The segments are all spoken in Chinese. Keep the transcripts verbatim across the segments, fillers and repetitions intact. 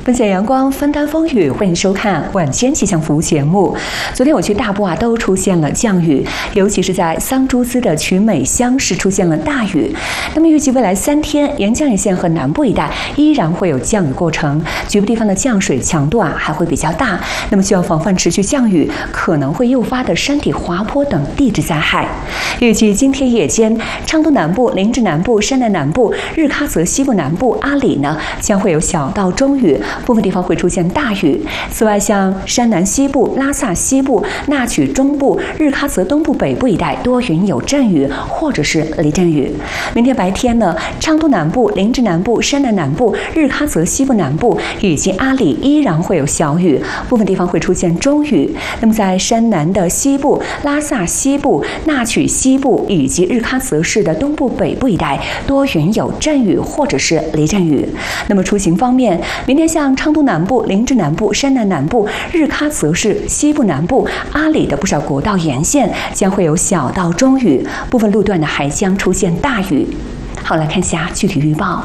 分享阳光，分担风雨，欢迎收看晚间气象服务节目。昨天我去大部啊都出现了降雨，尤其是在桑珠孜的曲美乡是出现了大雨。那么预计未来三天，沿江沿线和南部一带依然会有降雨过程，局部地方的降水强度啊还会比较大。那么需要防范持续降雨可能会诱发的山体滑坡等地质灾害。预计今天夜间，昌都南部、林芝南部、山南南部、日喀则西部南部、阿里呢将会有小到中雨，部分地方会出现大雨。此外，像山南西部、拉萨西部、纳曲中部、日喀则东部北部一带多云有阵雨或者是雷阵雨。明天白天呢，昌都南部、林芝南部、山南南部、日喀则西部南部以及阿里依然会有小雨，部分地方会出现中雨。那么在山南的西部、拉萨西部、纳曲西部以及日喀则市的东部北部一带多云有阵雨或者是雷阵雨。那么出行方面，明天像昌都南部、林芝南部、山南南部、日喀则市西部南部、阿里的不少国道沿线将会有小到中雨，部分路段呢还将出现大雨。好，来看一下具体预报。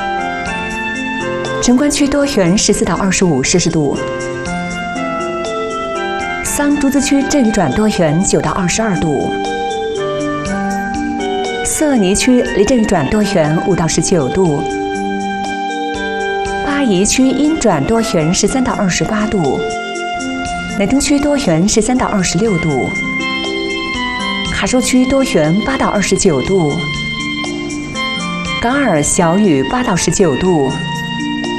城关区多云，十四到二十五摄氏度。桑珠孜区阵雨转多云，九到二十二度。色尼区雷阵雨转多云，五到十九度。巴宜区阴转多云，十三到二十八度。乃东区多云，十三到二十六度。卡舒区多云，八到二十九度。噶尔小雨，八到十九度。